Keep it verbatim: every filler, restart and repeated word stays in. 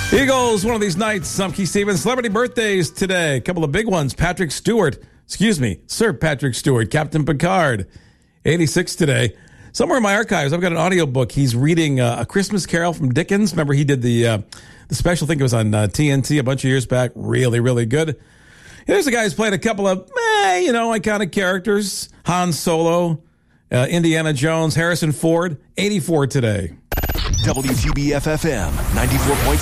Eagles, one of these nights. I'm Keith Stevens. Celebrity birthdays today. A couple of big ones. Patrick Stewart. Excuse me. Sir Patrick Stewart. Captain Picard. eighty-six today. Somewhere in my archives, I've got an audiobook. He's reading uh, A Christmas Carol from Dickens. Remember, he did the uh, the special, I think it was on uh, T N T a bunch of years back. Really, really good. Here's a guy who's played a couple of, eh, you know, iconic characters. Han Solo, uh, Indiana Jones, Harrison Ford. eighty-four today. W G B F F M, ninety-four point